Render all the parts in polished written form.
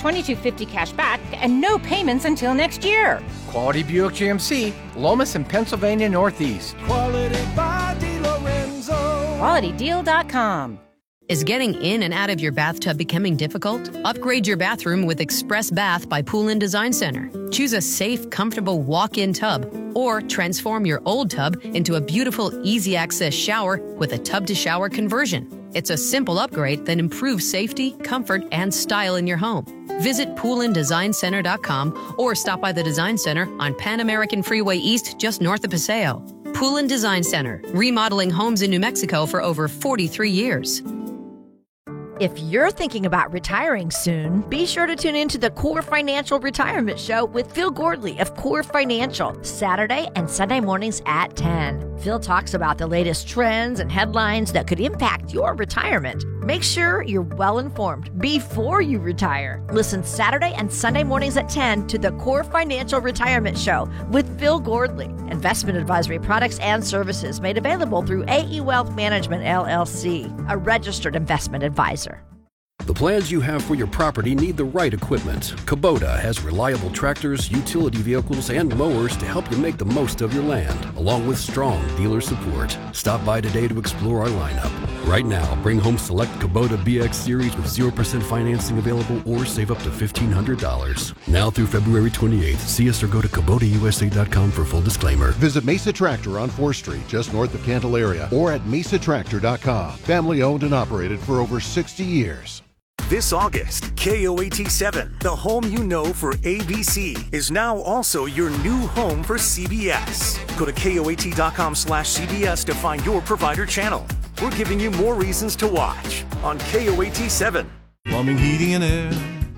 $2,250 cash back and no payments until next year. Quality Buick GMC, Lomas and Pennsylvania Northeast. Quality by DiLorenzo. QualityDeal.com. Is getting in and out of your bathtub becoming difficult? Upgrade your bathroom with Express Bath by Pool & Design Center. Choose a safe, comfortable walk-in tub or transform your old tub into a beautiful, easy-access shower with a tub-to-shower conversion. It's a simple upgrade that improves safety, comfort, and style in your home. Visit poolanddesignCenter.com or stop by the Design Center on Pan American Freeway East just north of Paseo. Pool & Design Center, remodeling homes in New Mexico for over 43 years. If you're thinking about retiring soon, be sure to tune in to the Core Financial Retirement Show with Phil Gordley of Core Financial, Saturday and Sunday mornings at 10. Phil talks about the latest trends and headlines that could impact your retirement. Make sure you're well informed before you retire. Listen Saturday and Sunday mornings at 10 to the Core Financial Retirement Show with Phil Gordley. Investment advisory products and services made available through AE Wealth Management, LLC, a registered investment advisor. The plans you have for your property need the right equipment. Kubota has reliable tractors, utility vehicles, and mowers to help you make the most of your land, along with strong dealer support. Stop by today to explore our lineup. Right now, bring home select Kubota BX Series with 0% financing available or save up to $1,500. Now through February 28th, see us or go to KubotaUSA.com for full disclaimer. Visit Mesa Tractor on 4th Street, just north of Candelaria, or at mesatractor.com. Family owned and operated for over 60 years. This August, KOAT7, the home you know for ABC, is now also your new home for CBS. Go to KOAT.com/CBS to find your provider channel. We're giving you more reasons to watch on KOAT7. Plumbing, heating, and air.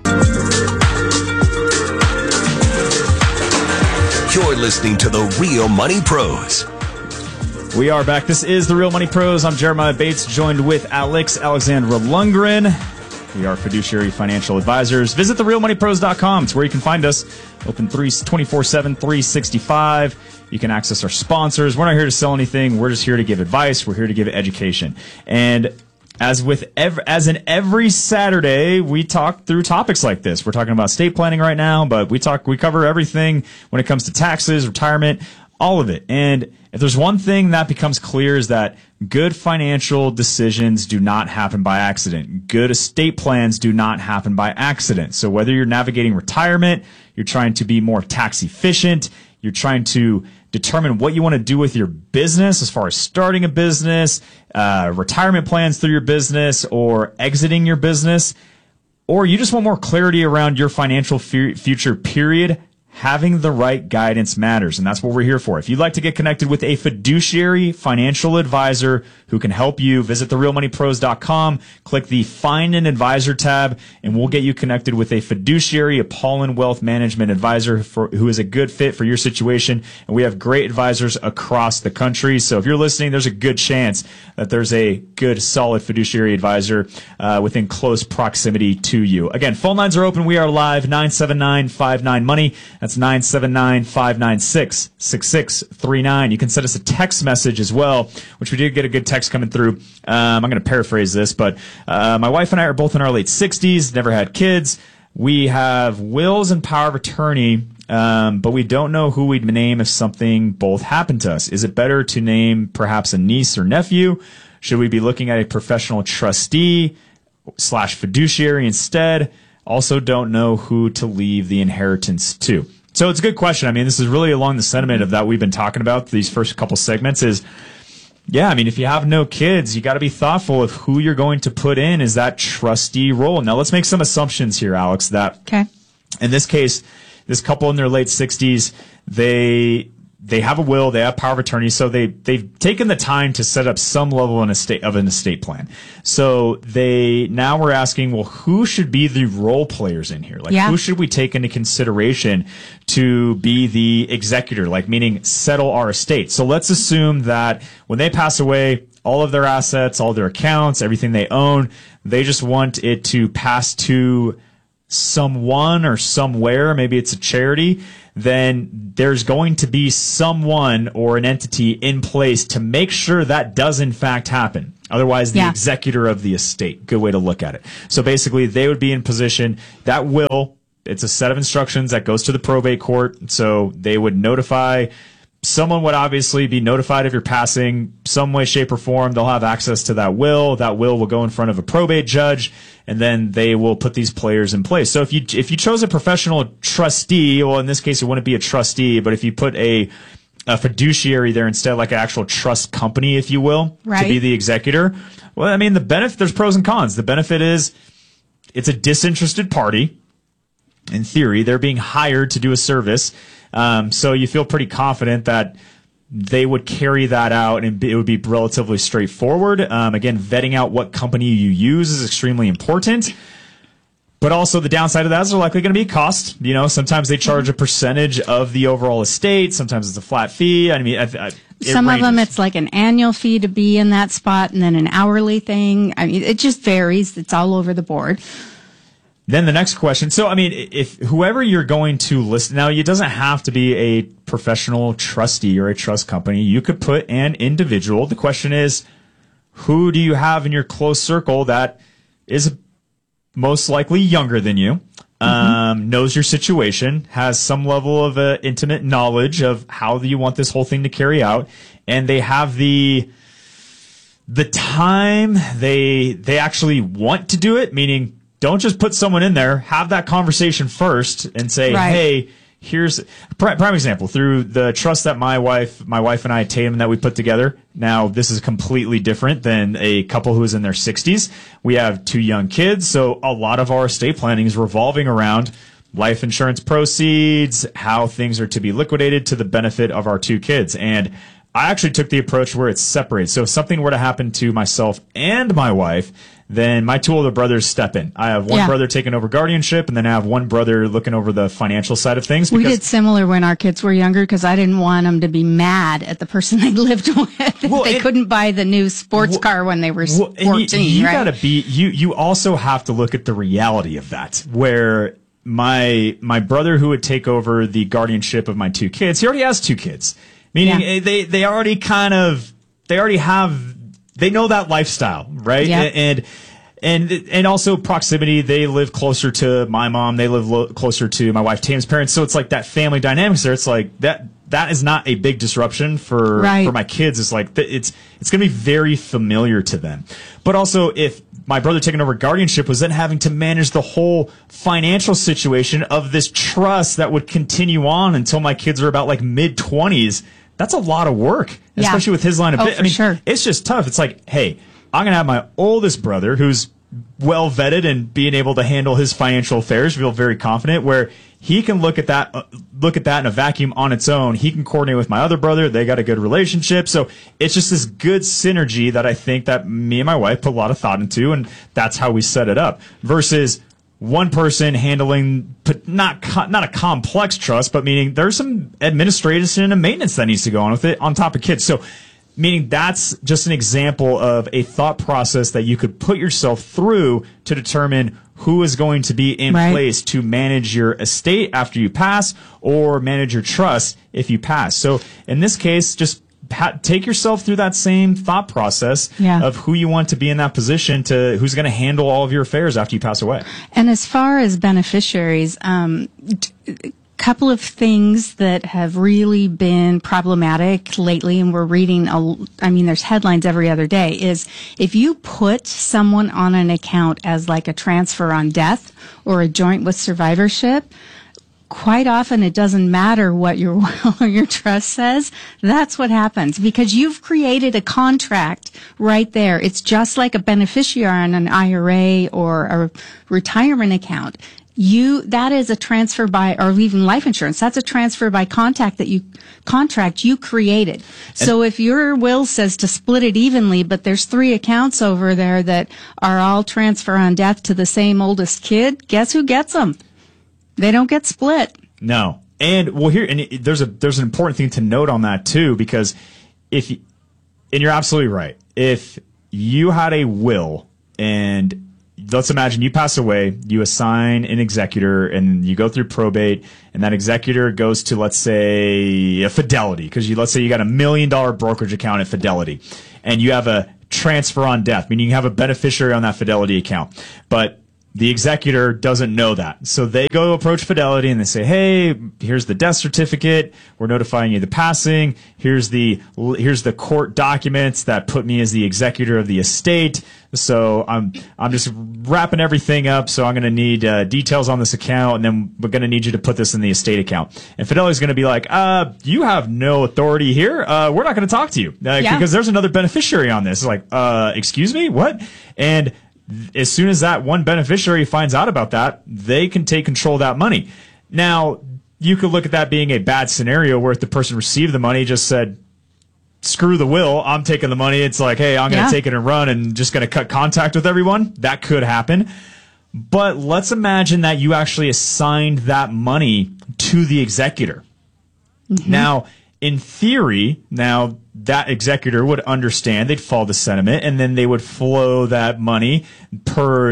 You're listening to The Real Money Pros. We are back. This is The Real Money Pros. I'm Jeremiah Bates, joined with Alexandra Lundgren. We are fiduciary financial advisors. Visit therealmoneypros.com. It's where you can find us. Open 24/7, 365. You can access our sponsors. We're not here to sell anything. We're just here to give advice. We're here to give education. And as in every Saturday, we talk through topics like this. We're talking about estate planning right now, but we cover everything when it comes to taxes, retirement, all of it. And if there's one thing that becomes clear is that good financial decisions do not happen by accident. Good estate plans do not happen by accident. So whether you're navigating retirement, you're trying to be more tax efficient, you're trying to determine what you want to do with your business as far as starting a business, retirement plans through your business, or exiting your business, or you just want more clarity around your financial future, period, having the right guidance matters, and that's what we're here for. If you'd like to get connected with a fiduciary financial advisor who can help you, visit therealmoneypros.com, click the Find an Advisor tab, and we'll get you connected with a fiduciary, a Pollen Wealth Management advisor who is a good fit for your situation. And we have great advisors across the country. So if you're listening, there's a good chance that there's a good, solid fiduciary advisor within close proximity to you. Again, phone lines are open. We are live, 979-59-MONEY. That's 979-596-6639. You can send us a text message as well, which we did get a good text coming through. I'm going to paraphrase this, but my wife and I are both in our late 60s, never had kids. We have wills and power of attorney, but we don't know who we'd name if something both happened to us. Is it better to name perhaps a niece or nephew? Should we be looking at a professional trustee / fiduciary instead? Also don't know who to leave the inheritance to. So it's a good question. I mean, this is really along the sentiment of that we've been talking about these first couple segments is, yeah, I mean, if you have no kids, you got to be thoughtful of who you're going to put in as that trustee role. Now, let's make some assumptions here, Alex, that in this case, this couple in their late 60s, they have a will, they have power of attorney, so they've taken the time to set up some level of an estate plan. So now we're asking, well, who should be the role players in here? Who should we take into consideration to be the executor, meaning settle our estate? So let's assume that when they pass away, all of their assets, all their accounts, everything they own, they just want it to pass to someone or somewhere, maybe it's a charity, then there's going to be someone or an entity in place to make sure that does in fact happen. Otherwise, the executor of the estate. Good way to look at it. So basically, they would be in position. That will, it's a set of instructions that goes to the probate court. So they would notify, someone would obviously be notified if you're passing some way, shape, or form. They'll have access to that will. That will go in front of a probate judge, and then they will put these players in place. So if you chose a professional trustee, well, in this case, it wouldn't be a trustee, but if you put a fiduciary there instead, like an actual trust company, if you will, to be the executor. Well, I mean, the benefit, there's pros and cons. The benefit is it's a disinterested party. In theory, they're being hired to do a service. So you feel pretty confident that they would carry that out and it would be relatively straightforward. Again, vetting out what company you use is extremely important. But also the downside of that is they're likely going to be a cost. You know, sometimes they charge a percentage of the overall estate. Sometimes it's a flat fee. I mean, some of them it's like an annual fee to be in that spot and then an hourly thing. I mean, it just varies. It's all over the board. Then the next question. So, I mean, if whoever you're going to list, now it doesn't have to be a professional trustee or a trust company. You could put an individual. The question is, who do you have in your close circle that is most likely younger than you, knows your situation, has some level of intimate knowledge of how you want this whole thing to carry out, and they have the time, they actually want to do it, meaning don't just put someone in there, have that conversation first and say, hey, here's prime example through the trust that my wife and I, Tatum, that we put together. Now, this is completely different than a couple who is in their 60s. We have 2 young kids, so a lot of our estate planning is revolving around life insurance proceeds, how things are to be liquidated to the benefit of our 2 kids. And I actually took the approach where it's separated. So if something were to happen to myself and my wife, then my 2 older brothers step in. I have one brother taking over guardianship, and then I have one brother looking over the financial side of things. We did similar when our kids were younger because I didn't want them to be mad at the person they lived with if they couldn't buy the new sports car when they were 14. You gotta be. You also have to look at the reality of that, where my brother who would take over the guardianship of my 2 kids, he already has 2 kids, meaning they already they know that lifestyle, right? Yeah. And also proximity. They live closer to my mom. They live closer to my wife Tatum's parents. So it's like that family dynamics there. It's like that is not a big disruption for my kids. It's like it's going to be very familiar to them. But also, if my brother taking over guardianship was then having to manage the whole financial situation of this trust that would continue on until my kids are about like mid-20s. That's a lot of work, especially with his line of business. I mean, it's just tough. It's like, hey, I'm going to have my oldest brother who's well vetted and being able to handle his financial affairs, feel very confident, where he can look at that in a vacuum on its own. He can coordinate with my other brother. They got a good relationship. So it's just this good synergy that I think that me and my wife put a lot of thought into, and that's how we set it up. Versus one person handling not a complex trust, but meaning there's some administration and maintenance that needs to go on with it on top of kids. So meaning that's just an example of a thought process that you could put yourself through to determine who is going to be in place to manage your estate after you pass or manage your trust if you pass. So in this case, just take yourself through that same thought process of who you want to be in that position to who's going to handle all of your affairs after you pass away. And as far as beneficiaries, couple of things that have really been problematic lately, and we're reading, there's headlines every other day, is if you put someone on an account as like a transfer on death or a joint with survivorship, quite often it doesn't matter what your will or your trust says. That's what happens because you've created a contract right there. It's just like a beneficiary on an IRA or a retirement account. That is a transfer by, or even life insurance, that's a transfer by contract you created. So if your will says to split it evenly, but there's 3 accounts over there that are all transfer on death to the same oldest kid, guess who gets them? They don't get split. No. And there's an important thing to note on that too, because and you're absolutely right. If you had a will and let's imagine you pass away, you assign an executor and you go through probate and that executor goes to, let's say, a Fidelity, because let's say you got $1 million brokerage account at Fidelity and you have a transfer on death, meaning you have a beneficiary on that Fidelity account. But the executor doesn't know that. So they go approach Fidelity and they say, hey, here's the death certificate. We're notifying you of the passing. Here's the court documents that put me as the executor of the estate. So I'm just wrapping everything up. So I'm going to need details on this account, and then we're going to need you to put this in the estate account. And Fidelity's going to be like, you have no authority here. We're not going to talk to you because there's another beneficiary on this. It's like, excuse me, what? And as soon as that one beneficiary finds out about that, they can take control of that money. Now, you could look at that being a bad scenario where if the person received the money just said, screw the will, I'm taking the money. It's like, hey, I'm going to take it and run and just going to cut contact with everyone. That could happen. But let's imagine that you actually assigned that money to the executor. Mm-hmm. Now, in theory, that executor would understand, they'd follow the sentiment, and then they would flow that money per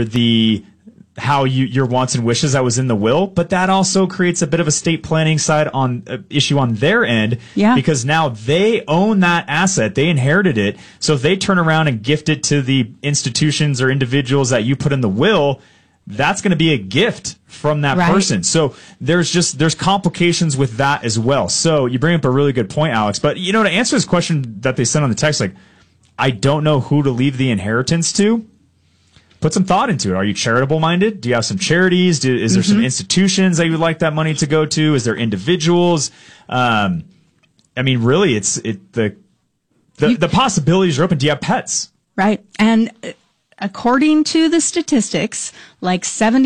how your wants and wishes that was in the will. But that also creates a bit of a estate planning side issue on their end, because now they own that asset, they inherited it. So if they turn around and gift it to the institutions or individuals that you put in the will, that's going to be a gift from that person. So there's complications with that as well. So you bring up a really good point, Alex. But, to answer this question that they sent on the text, like, I don't know who to leave the inheritance to. Put some thought into it. Are you charitable minded? Do you have some charities? Is there some institutions that you would like that money to go to? Is there individuals? I mean, really, the possibilities are open. Do you have pets? Right. And according to the statistics, like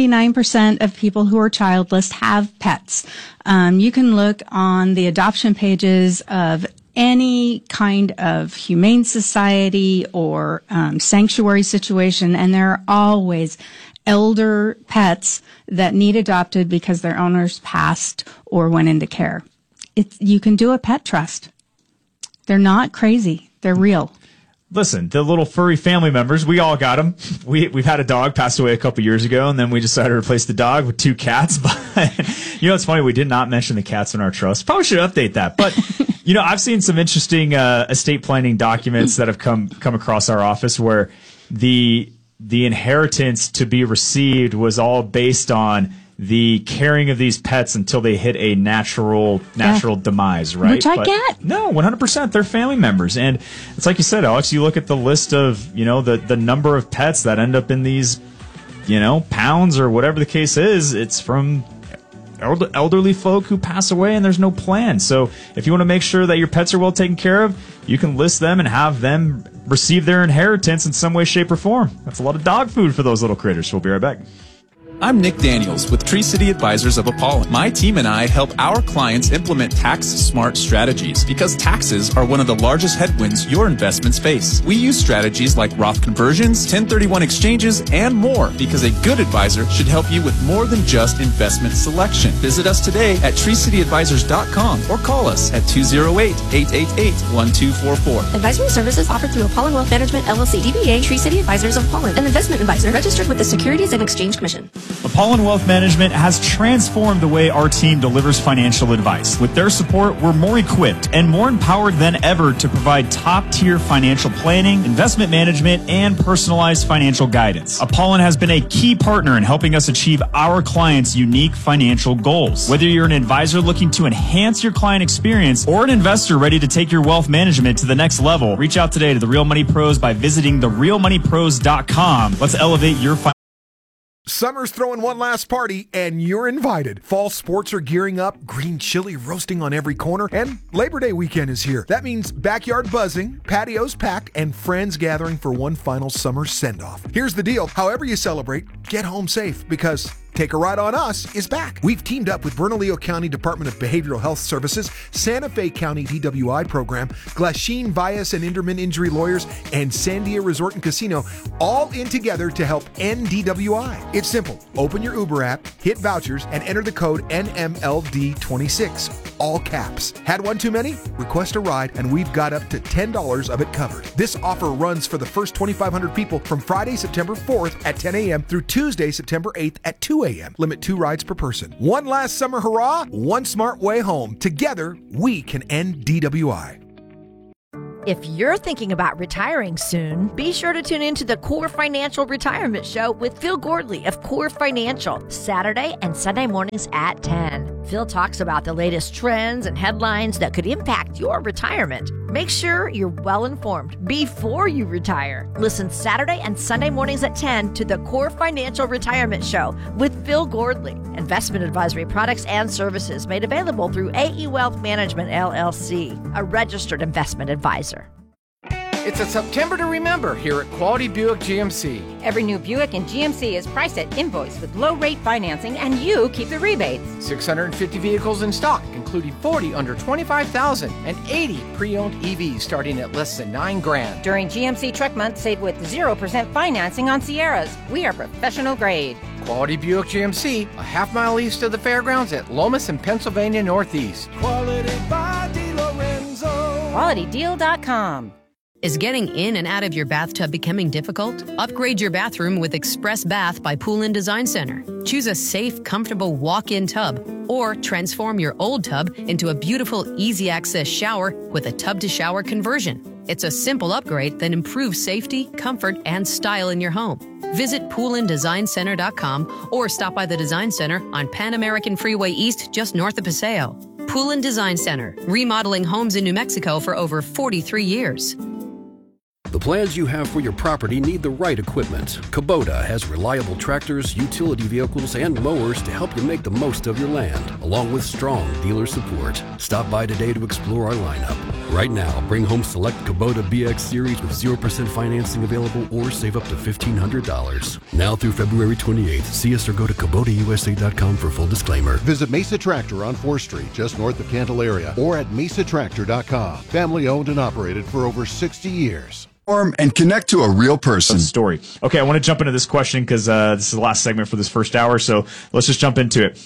79% of people who are childless have pets. You can look on the adoption pages of any kind of humane society or sanctuary situation, and there are always elder pets that need adopted because their owners passed or went into care. You can do a pet trust. They're not crazy. They're real. Listen, the little furry family members, we all got them. We've had a dog passed away a couple years ago, and then we decided to replace the dog with 2 cats. But it's funny, we did not mention the cats in our trust. Probably should update that. But I've seen some interesting estate planning documents that have come across our office where the inheritance to be received was all based on the caring of these pets until they hit a natural demise, right? Which I get. No, 100%. They're family members. And it's like you said, Alex, you look at the list of, the number of pets that end up in these, pounds or whatever the case is. It's from elderly folk who pass away and there's no plan. So if you want to make sure that your pets are well taken care of, you can list them and have them receive their inheritance in some way, shape, or form. That's a lot of dog food for those little critters. So we'll be right back. I'm Nick Daniels with Tree City Advisors of Apollon. My team and I help our clients implement tax-smart strategies because taxes are one of the largest headwinds your investments face. We use strategies like Roth conversions, 1031 exchanges, and more because a good advisor should help you with more than just investment selection. Visit us today at treecityadvisors.com or call us at 208-888-1244. Advisory services offered through Apollon Wealth Management, LLC, DBA, Tree City Advisors of Apollon, an investment advisor registered with the Securities and Exchange Commission. Apollon Wealth Management has transformed the way our team delivers financial advice. With their support, we're more equipped and more empowered than ever to provide top-tier financial planning, investment management, and personalized financial guidance. Apollon has been a key partner in helping us achieve our clients' unique financial goals. Whether you're an advisor looking to enhance your client experience or an investor ready to take your wealth management to the next level, reach out today to The Real Money Pros by visiting therealmoneypros.com. Let's elevate your Summer's throwing one last party, and you're invited. Fall sports are gearing up, green chili roasting on every corner, and Labor Day weekend is here. That means backyard buzzing, patios packed, and friends gathering for one final summer send-off. Here's the deal. However you celebrate, get home safe, because Take a Ride on Us is back. We've teamed up with Bernalillo County Department of Behavioral Health Services, Santa Fe County DWI Program, Glasheen Vias and Inderman Injury Lawyers, and Sandia Resort and Casino, all in together to help end DWI. It's simple. Open your Uber app, hit vouchers, and enter the code NMLD26. All caps. Had one too many? Request a ride, and we've got up to $10 of it covered. This offer runs for the first 2,500 people from Friday, September 4th at 10 a.m. through Tuesday, September 8th at 2 a.m. Limit 2 rides per person. One last summer hurrah, one smart way home. Together, we can end DWI. If you're thinking about retiring soon, be sure to tune in to the Core Financial Retirement Show with Phil Gordley of Core Financial, Saturday and Sunday mornings at 10. Phil talks about the latest trends and headlines that could impact your retirement. Make sure you're well informed before you retire. Listen Saturday and Sunday mornings at 10 to the Core Financial Retirement Show with Phil Gordley. Investment advisory products and services made available through AE Wealth Management, LLC, a registered investment advisor. It's a September to remember here at Quality Buick GMC. Every new Buick in GMC is priced at invoice with low-rate financing, and you keep the rebates. 650 vehicles in stock, including 40 under $25,000 and 80 pre-owned EVs starting at less than $9,000. During GMC Truck Month, save with 0% financing on Sierras. We are professional grade. Quality Buick GMC, a half-mile east of the fairgrounds at Lomas and Pennsylvania Northeast. Quality by DiLorenzo. QualityDeal.com. Is getting in and out of your bathtub becoming difficult? Upgrade your bathroom with Express Bath by Pool & Design Center. Choose a safe, comfortable walk-in tub or transform your old tub into a beautiful, easy-access shower with a tub-to-shower conversion. It's a simple upgrade that improves safety, comfort, and style in your home. Visit poolanddesignCenter.com or stop by the Design Center on Pan American Freeway East just north of Paseo. Pool & Design Center, remodeling homes in New Mexico for over 43 years. The plans you have for your property need the right equipment. Kubota has reliable tractors, utility vehicles, and mowers to help you make the most of your land, along with strong dealer support. Stop by today to explore our lineup. Right now, bring home select Kubota BX Series with 0% financing available or save up to $1,500. Now through February 28th, see us or go to KubotaUSA.com for full disclaimer. Visit Mesa Tractor on 4th Street, just north of Candelaria, or at MesaTractor.com. Family owned and operated for over 60 years. And connect to a real person. Story. Okay, I want to jump into this question because this is the last segment for this first hour, so let's just jump into it.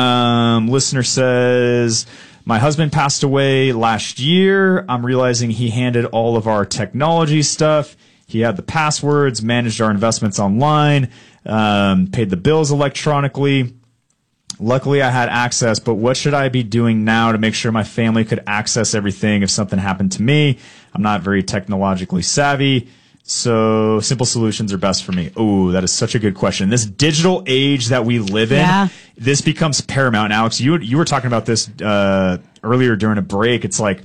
Listener says, my husband passed away last year. I'm realizing he handled all of our technology stuff. He had the passwords, managed our investments online, paid the bills electronically. Luckily, I had access, but what should I be doing now to make sure my family could access everything if something happened to me? I'm not very technologically savvy, so simple solutions are best for me. Oh, that is such a good question. This digital age that we live in, this becomes paramount. Alex, you were talking about this earlier during a break. It's like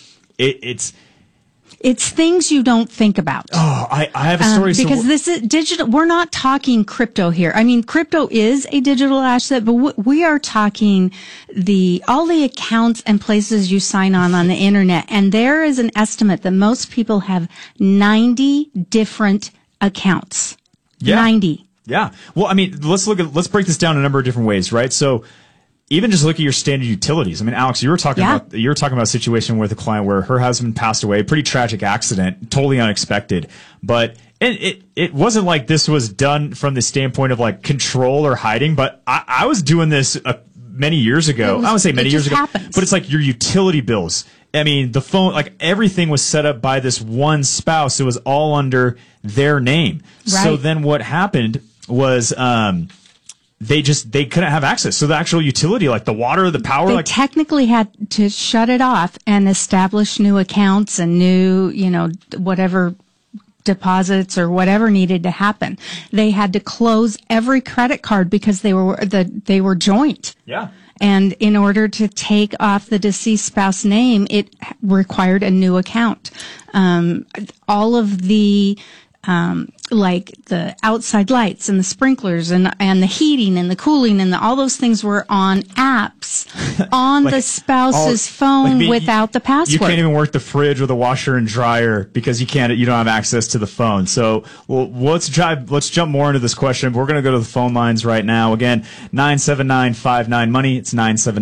it's things you don't think about. Oh, I have a story. Because this is digital. We're not talking crypto here. I mean, crypto is a digital asset, but we are talking all the accounts and places you sign on the internet. And there is an estimate that most people have 90 different accounts. Yeah. 90. Yeah. Well, I mean, let's break this down a number of different ways, right? So, even just look at your standard utilities. I mean, Alex, you were talking about a situation with a client where her husband passed away, pretty tragic accident, totally unexpected. But it wasn't like this was done from the standpoint of like control or hiding. But I was doing this many years ago. I would say many years ago. Happens. But it's like your utility bills. I mean, the phone, like everything was set up by this one spouse. It was all under their name. Right. So then what happened was they couldn't have access. So the actual utility, like the water, the power, they technically had to shut it off and establish new accounts and new, whatever deposits or whatever needed to happen. They had to close every credit card because they were joint. Yeah. And in order to take off the deceased spouse name, it required a new account. All of the like the outside lights and the sprinklers and the heating and the cooling and all those things were on apps on the spouse's phone without the password. You can't even work the fridge or the washer and dryer because you don't have access to the phone. So, let's jump more into this question. We're going to go to the phone lines right now. Again, 979-59-MONEY. It's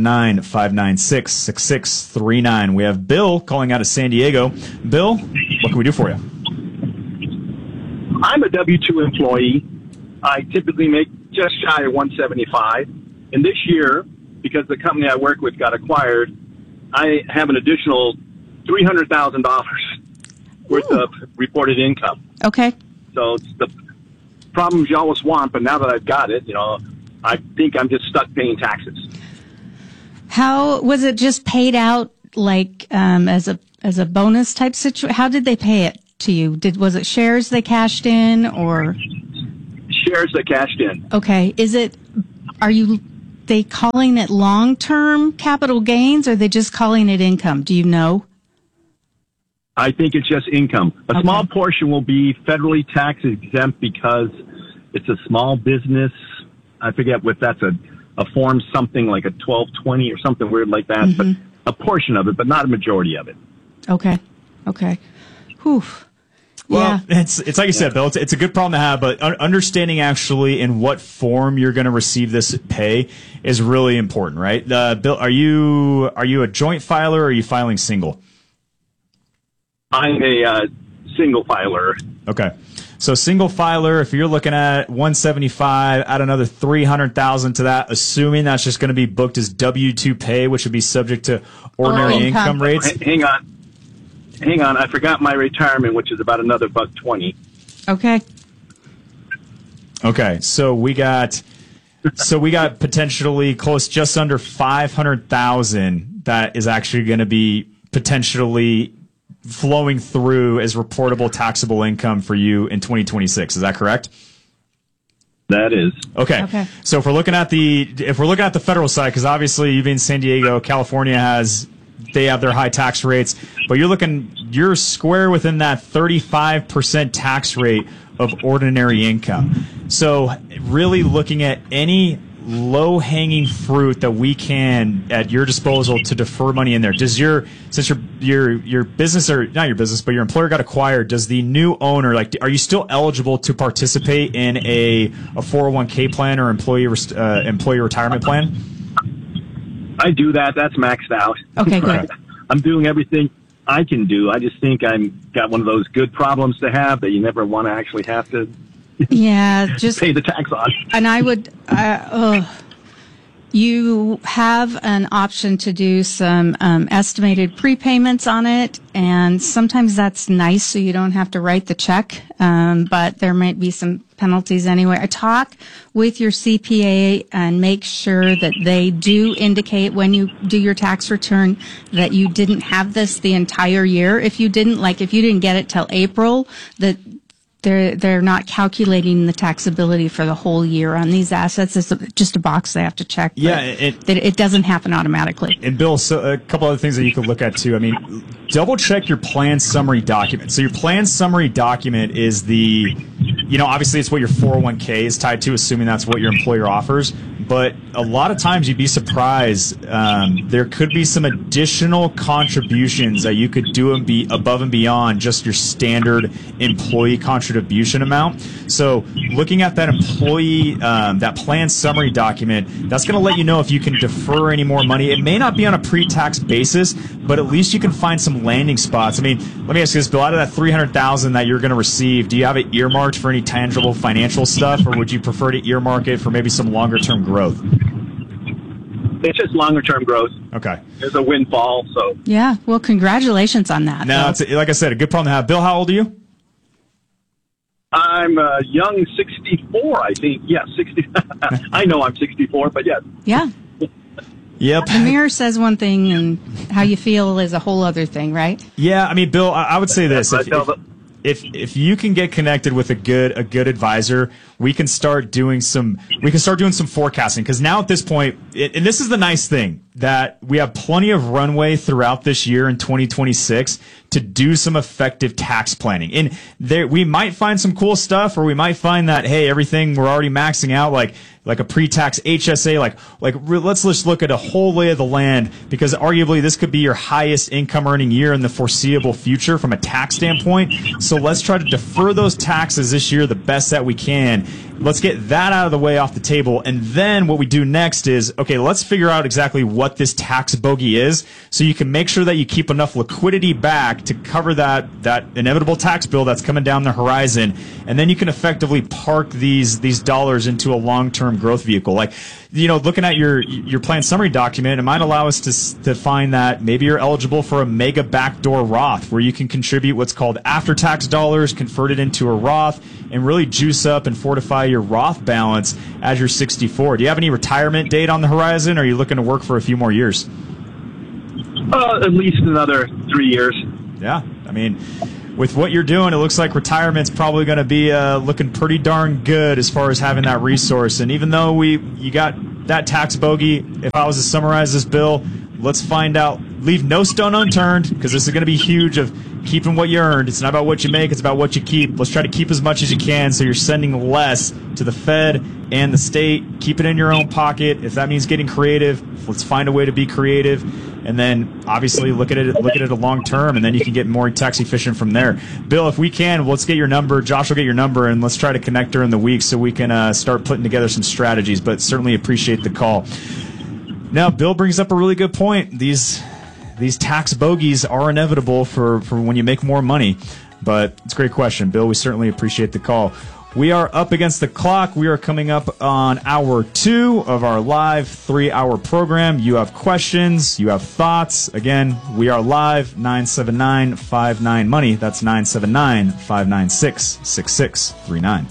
979-596-6639. We have Bill calling out of San Diego. Bill, what can we do for you? I'm a W-2 employee. I typically make just shy of $175. And this year, because the company I work with got acquired, I have an additional $300,000 worth of reported income. Okay. So it's the problems you always want, but now that I've got it, I think I'm just stuck paying taxes. How was it just paid out like as a bonus type situation? How did they pay it to you? Was it shares they cashed in or shares that cashed in? Okay. Are they calling it long-term capital gains, or are they just calling it income? Do you know? I think it's just income. A small portion will be federally tax exempt because it's a small business. I forget what that's a form, something like a 1220 or something weird like that, but a portion of it, but not a majority of it. Okay. Whew. Well, it's like you said, Bill, it's a good problem to have, but understanding actually in what form you're going to receive this pay is really important, right? Bill, are you a joint filer or are you filing single? I'm a single filer. Okay. So single filer, if you're looking at 175, add another 300,000 to that, assuming that's just going to be booked as W-2 pay, which would be subject to ordinary income rates. Hang on. I forgot my retirement, which is about another $120. Okay. So we got potentially close, just under 500,000 that is actually going to be potentially flowing through as reportable taxable income for you in 2026. Is that correct? That is. Okay. So if we're looking at the federal side, because obviously you being San Diego, California they have their high tax rates, but you're square within that 35% tax rate of ordinary income. So really looking at any low-hanging fruit that we can at your disposal to defer money in there. Since your business, or not your business, but your employer got acquired, does the new owner, are you still eligible to participate in a 401k plan or employee retirement plan? I do that. That's maxed out. Okay, good. I'm doing everything I can do. I just think I'm got one of those good problems to have that you never want to actually have to just pay the tax on. And I would, you have an option to do some estimated prepayments on it, and sometimes that's nice so you don't have to write the check, but there might be some penalties anyway. I talk with your CPA and make sure that they do indicate when you do your tax return that you didn't have this the entire year. If you didn't get it till April, that they're not calculating the taxability for the whole year on these assets. It's just a box they have to check. Yeah, it doesn't happen automatically. And Bill, so a couple other things that you could look at too. I mean, double check your plan summary document. So your plan summary document is obviously it's what your 401k is tied to, assuming that's what your employer offers. But a lot of times you'd be surprised. There could be some additional contributions that you could do and be above and beyond just your standard employee contribution amount. So looking at that employee, that plan summary document, that's going to let you know if you can defer any more money. It may not be on a pre-tax basis, but at least you can find some landing spots. I mean, let me ask you this, Bill, out of that $300,000 that you're going to receive, do you have it earmarked for any tangible financial stuff, or would you prefer to earmark it for maybe some longer-term growth? It's just longer-term growth. Okay. There's a windfall, so. Yeah, well, congratulations on that. No, it's, like I said, a good problem to have. Bill, how old are you? I'm a young 64, I think. Yeah, 60. I know I'm 64, but yes. Yeah. Yep. The mirror says one thing, and how you feel is a whole other thing, right? Yeah, I mean, Bill, I would say this. If you can get connected with a good advisor, we can start doing some forecasting, because now at this point, and this is the nice thing, that we have plenty of runway throughout this year in 2026 to do some effective tax planning. And we might find some cool stuff, or we might find that, hey, everything we're already maxing out, like a pre-tax HSA, let's just look at a whole lay of the land, because arguably this could be your highest income earning year in the foreseeable future from a tax standpoint. So let's try to defer those taxes this year the best that we can. Let's get that out of the way off the table. And then what we do next is, okay, let's figure out exactly what this tax bogey is, so you can make sure that you keep enough liquidity back to cover that inevitable tax bill that's coming down the horizon. And then you can effectively park these dollars into a long-term growth vehicle. Looking at your plan summary document, it might allow us to find that maybe you're eligible for a mega backdoor Roth, where you can contribute what's called after-tax dollars, convert it into a Roth, and really juice up and fortify your Roth balance as you're 64. Do you have any retirement date on the horizon, or are you looking to work for a few more years? At least another 3 years. Yeah, I mean, with what you're doing, it looks like retirement's probably going to be looking pretty darn good as far as having that resource. And even though you got that tax bogey, if I was to summarize this bill, let's find out. Leave no stone unturned, because this is going to be huge of keeping what you earned. It's not about what you make, it's about what you keep. Let's try to keep as much as you can so you're sending less to the Fed and the state. Keep it in your own pocket. If that means getting creative, let's find a way to be creative. And then obviously look at it a long term, and then you can get more tax efficient from there. Bill, if we can, let's get your number. Josh will get your number, and let's try to connect during the week so we can start putting together some strategies. But certainly appreciate the call. Now, Bill brings up a really good point. These tax bogeys are inevitable for when you make more money. But it's a great question, Bill. We certainly appreciate the call. We are up against the clock. We are coming up on hour 2 of our live 3-hour program. You have questions. You have thoughts. Again, we are live, 979-59-MONEY. That's 979-596-6639.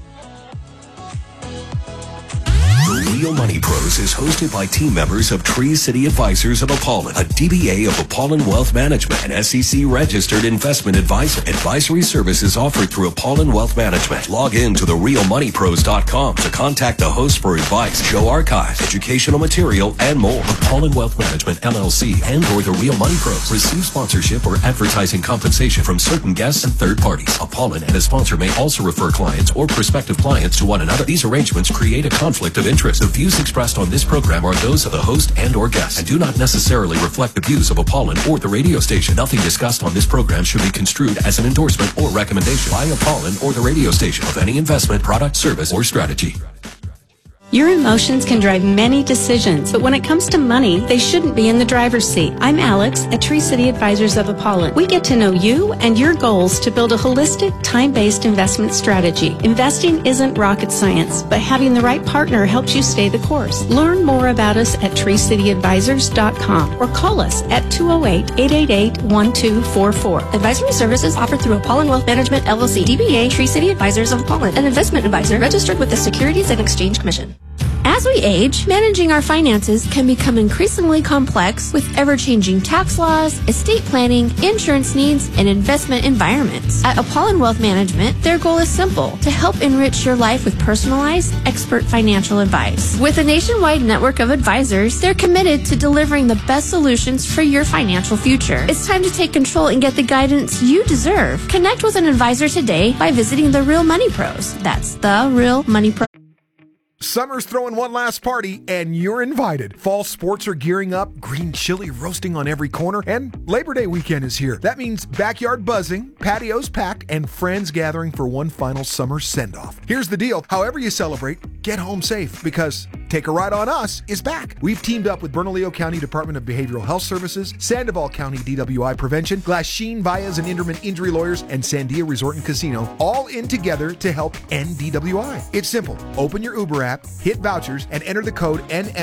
The Real Money Pros is hosted by team members of Tree City Advisors of Apollon, a DBA of Apollon Wealth Management, an SEC-registered investment advisor. Advisory services offered through Apollon Wealth Management. Log in to therealmoneypros.com to contact the host for advice, show archives, educational material, and more. Apollon Wealth Management, LLC, and or The Real Money Pros receive sponsorship or advertising compensation from certain guests and third parties. Apollon and a sponsor may also refer clients or prospective clients to one another. These arrangements create a conflict of interest. The views expressed on this program are those of the host and or guest and do not necessarily reflect the views of Apollon or the radio station. Nothing discussed on this program should be construed as an endorsement or recommendation by Apollon or the radio station of any investment, product, service, or strategy. Your emotions can drive many decisions, but when it comes to money, they shouldn't be in the driver's seat. I'm Alex at Tree City Advisors of Apollon. We get to know you and your goals to build a holistic, time-based investment strategy. Investing isn't rocket science, but having the right partner helps you stay the course. Learn more about us at treecityadvisors.com or call us at 208-888-1244. Advisory services offered through Apollon Wealth Management, LLC, DBA Tree City Advisors of Apollon, an investment advisor registered with the Securities and Exchange Commission. As we age, managing our finances can become increasingly complex with ever-changing tax laws, estate planning, insurance needs, and investment environments. At Apollon Wealth Management, their goal is simple: to help enrich your life with personalized, expert financial advice. With a nationwide network of advisors, they're committed to delivering the best solutions for your financial future. It's time to take control and get the guidance you deserve. Connect with an advisor today by visiting The Real Money Pros. That's The Real Money Pros. Summer's throwing one last party, and you're invited. Fall sports are gearing up, green chili roasting on every corner, and Labor Day weekend is here. That means backyard buzzing, patios packed, and friends gathering for one final summer send-off. Here's the deal. However you celebrate, get home safe, because Take a Ride on Us is back. We've teamed up with Bernalillo County Department of Behavioral Health Services, Sandoval County DWI Prevention, Glasheen, Baez and Inderman Injury Lawyers, and Sandia Resort and Casino, all in together to help end DWI. It's simple. Open your Uber app, hit vouchers, and enter the code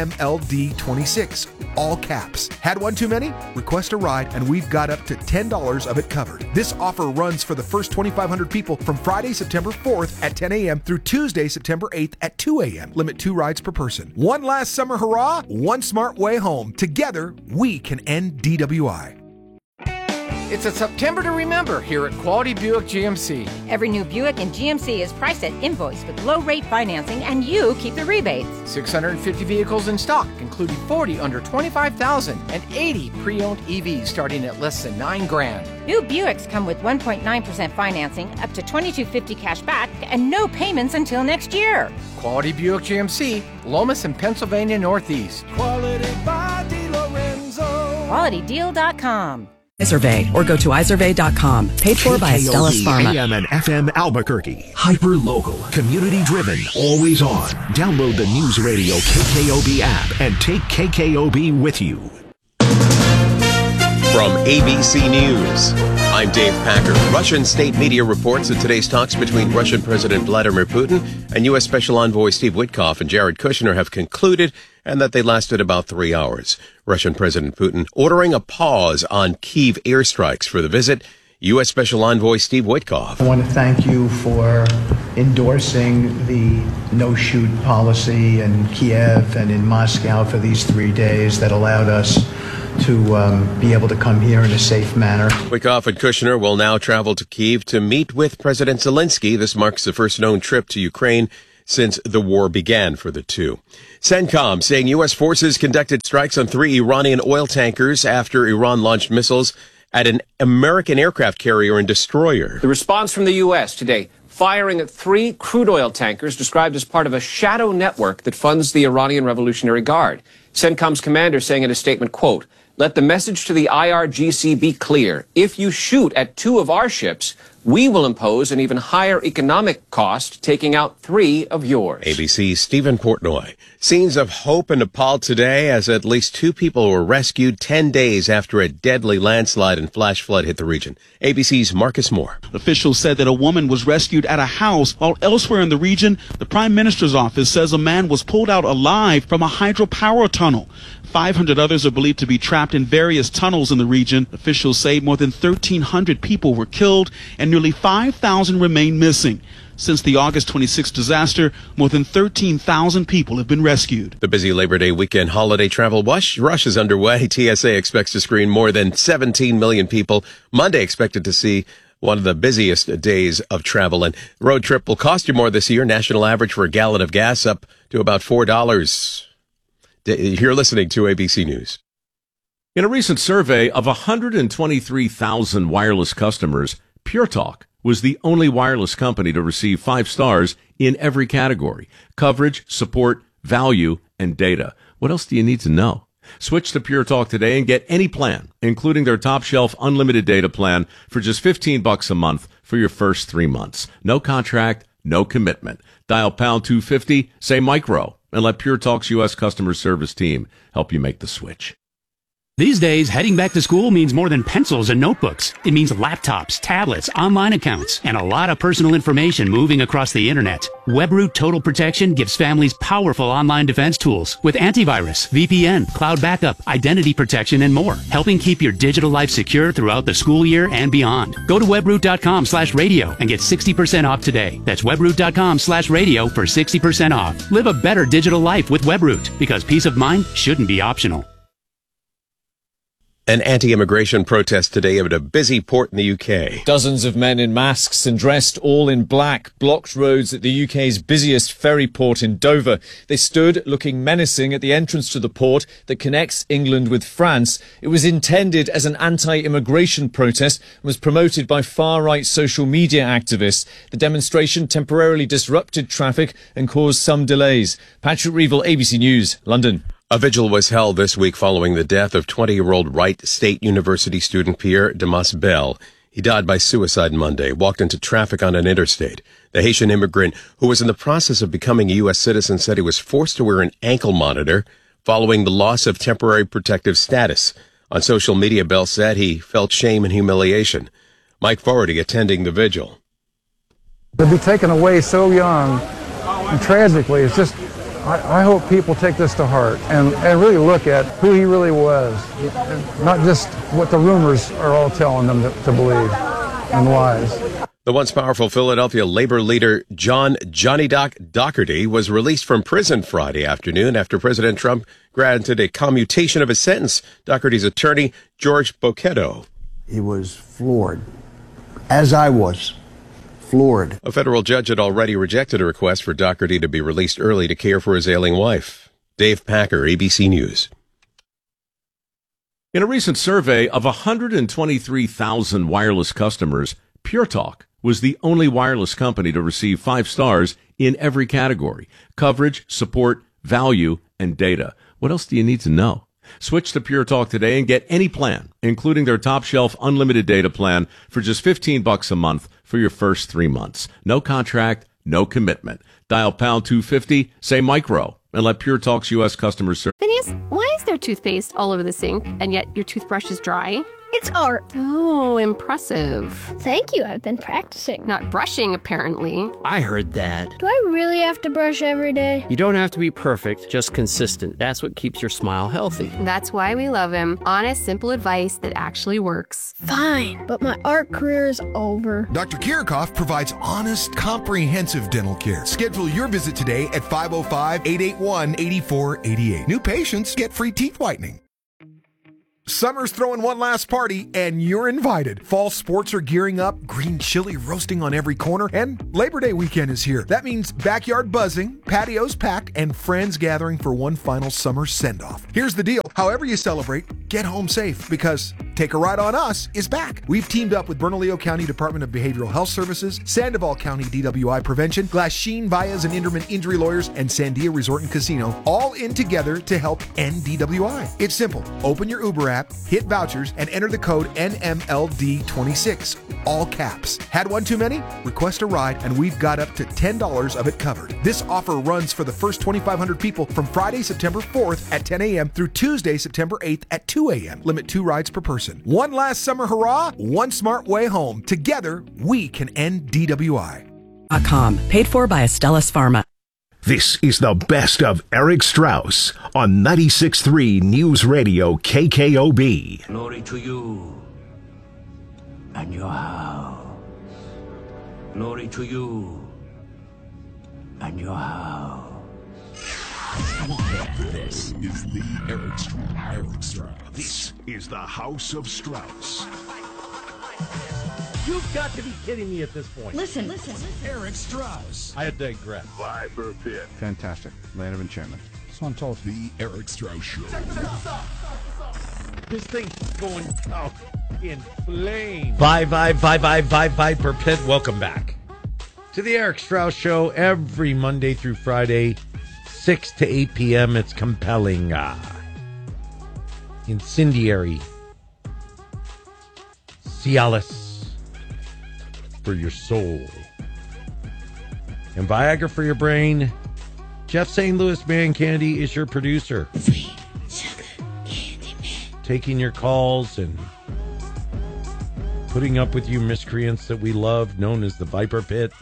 NMLD26, all caps. Had one too many? Request a ride, and we've got up to $10 of it covered. This offer runs for the first 2,500 people from Friday, September 4th at 10 a.m. through Tuesday, September 8th at 2 a.m. Limit 2 rides per person. One last summer hurrah, one smart way home. Together, we can end DWI. It's a September to remember here at Quality Buick GMC. Every new Buick in GMC is priced at invoice with low-rate financing, and you keep the rebates. 650 vehicles in stock, including 40 under $25,000 and 80 pre-owned EVs starting at less than $9,000. New Buicks come with 1.9% financing, up to $2,250 cash back, and no payments until next year. Quality Buick GMC, Lomas and Pennsylvania Northeast. Quality by DeLorenzo. QualityDeal.com. iSurvey or go to iSurvey.com. Paid for by Astellas Pharma. AM and FM Albuquerque. Hyper local, community driven, always on. Download the News Radio KKOB app and take KKOB with you. From ABC News, I'm Dave Packer. Russian state media reports that today's talks between Russian President Vladimir Putin and U.S. Special Envoy Steve Witkoff and Jared Kushner have concluded, and that they lasted about 3 hours. Russian President Putin ordering a pause on Kyiv airstrikes for the visit. U.S. Special Envoy Steve Witkoff. I want to thank you for endorsing the no-shoot policy in Kiev and in Moscow for these 3 days that allowed us to be able to come here in a safe manner. Witkoff and Kushner will now travel to Kyiv to meet with President Zelensky. This marks the first known trip to Ukraine since the war began for the two. CENTCOM saying U.S. forces conducted strikes on 3 Iranian oil tankers after Iran launched missiles at an American aircraft carrier and destroyer. The response from the U.S. today, firing at 3 crude oil tankers described as part of a shadow network that funds the Iranian Revolutionary Guard. CENTCOM's commander saying in a statement, quote, "Let the message to the IRGC be clear. If you shoot at 2 of our ships, we will impose an even higher economic cost, taking out 3 of yours." ABC's Stephen Portnoy. Scenes of hope in Nepal today as at least 2 people were rescued 10 days after a deadly landslide and flash flood hit the region. ABC's Marcus Moore. Officials said that a woman was rescued at a house, while elsewhere in the region, the Prime Minister's office says a man was pulled out alive from a hydropower tunnel. 500 others are believed to be trapped in various tunnels in the region. Officials say more than 1,300 people were killed and nearly 5,000 remain missing. Since the August 26 disaster, more than 13,000 people have been rescued. The busy Labor Day weekend holiday travel rush is underway. TSA expects to screen more than 17 million people. Monday expected to see one of the busiest days of travel. And road trip will cost you more this year. National average for a gallon of gas up to about $4. You're listening to ABC News. In a recent survey of 123,000 wireless customers, Pure Talk was the only wireless company to receive 5 stars in every category: coverage, support, value, and data. What else do you need to know? Switch to Pure Talk today and get any plan, including their top shelf unlimited data plan, for just $15 a month for your first 3 months. No contract, no commitment. Dial pound 250, say micro, and let Pure Talk's U.S. customer service team help you make the switch. These days, heading back to school means more than pencils and notebooks. It means laptops, tablets, online accounts, and a lot of personal information moving across the internet. WebRoot Total Protection gives families powerful online defense tools with antivirus, VPN, cloud backup, identity protection, and more, helping keep your digital life secure throughout the school year and beyond. Go to webroot.com/radio and get 60% off today. That's webroot.com/radio for 60% off. Live a better digital life with WebRoot, because peace of mind shouldn't be optional. An anti-immigration protest today at a busy port in the UK. Dozens of men in masks and dressed all in black blocked roads at the UK's busiest ferry port in Dover. They stood looking menacing at the entrance to the port that connects England with France. It was intended as an anti-immigration protest and was promoted by far-right social media activists. The demonstration temporarily disrupted traffic and caused some delays. Patrick Reevell, ABC News, London. A vigil was held this week following the death of 20-year-old Wright State University student Pierre Damas Bell. He died by suicide Monday, walked into traffic on an interstate. The Haitian immigrant, who was in the process of becoming a U.S. citizen, said he was forced to wear an ankle monitor following the loss of temporary protective status. On social media, Bell said he felt shame and humiliation. Mike Fogarty attending the vigil. To be taken away so young and tragically, it's just... I hope people take this to heart and really look at who he really was, not just what the rumors are all telling them to believe and lies. The once powerful Philadelphia labor leader Johnny Doc Doherty was released from prison Friday afternoon after President Trump granted a commutation of his sentence. Doherty's attorney, George Bocchetto. He was floored, as I was. Floored. A federal judge had already rejected a request for Doherty to be released early to care for his ailing wife. Dave Packer, ABC News. In a recent survey of 123,000 wireless customers, Pure Talk was the only wireless company to receive 5 stars in every category: coverage, support, value, and data. What else do you need to know? Switch to Pure Talk today and get any plan, including their top shelf unlimited data plan, for just $15 a month for your first 3 months. No contract, no commitment. Dial pound 250, say micro, and let Pure Talk's U.S. customer service. Phineas, why is there toothpaste all over the sink and yet your toothbrush is dry? It's art. Oh, impressive. Thank you. I've been practicing. Not brushing, apparently. I heard that. Do I really have to brush every day? You don't have to be perfect, just consistent. That's what keeps your smile healthy. That's why we love him. Honest, simple advice that actually works. Fine, but my art career is over. Dr. Kirchhoff provides honest, comprehensive dental care. Schedule your visit today at 505-881-8488. New patients get free teeth whitening. Summer's throwing one last party, and you're invited. Fall sports are gearing up, green chili roasting on every corner, and Labor Day weekend is here. That means backyard buzzing, patios packed, and friends gathering for one final summer send-off. Here's the deal. However you celebrate, get home safe, because Take a Ride on Us is back. We've teamed up with Bernalillo County Department of Behavioral Health Services, Sandoval County DWI Prevention, Glasheen, Baez and Inderman Injury Lawyers, and Sandia Resort and Casino, all in together to help end DWI. It's simple. Open your Uber app, hit vouchers, and enter the code NMLD26, all caps. Had one too many? Request a ride, and we've got up to $10 of it covered. This offer runs for the first 2,500 people from Friday, September 4th at 10 a.m. through Tuesday, September 8th at 2 a.m. Limit 2 rides per person. One last summer hurrah, one smart way home. Together, we can end DWI. Paid for by Astellas Pharma. This is the best of Eric Strauss on 96.3 News Radio KKOB. Glory to you and your house. Glory to you and your house. This is the Eric Strauss. This is the House of Strauss. You've got to be kidding me at this point. Listen. Eric Strauss. I digress. Viper Pit. Fantastic. Land of enchantment. That's what I'm told. The Eric Strauss Show. This thing's going out in flames. Viper Pit. Welcome back to the Eric Strauss Show every Monday through Friday, 6 to 8 p.m. It's compelling, incendiary, Cialis for your soul, and Viagra for your brain. Jeff St. Louis Man Candy is your producer. Free sugar candy man. Taking your calls and putting up with you miscreants that we love, known as the Viper Pit.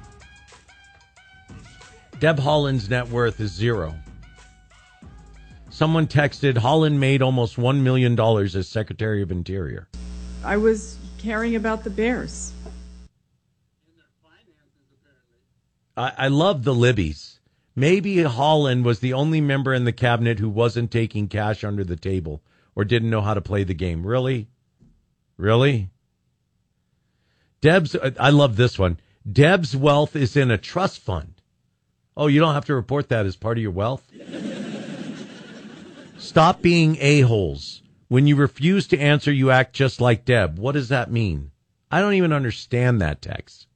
Deb Haaland's net worth is zero. Someone texted, Haaland made almost $1 million as Secretary of Interior. I was caring about the Bears. I love the Libbies. Maybe Haaland was the only member in the cabinet who wasn't taking cash under the table or didn't know how to play the game. Really? I love this one. Deb's wealth is in a trust fund. Oh, you don't have to report that as part of your wealth? Stop being a-holes. When you refuse to answer, you act just like Deb. What does that mean? I don't even understand that text.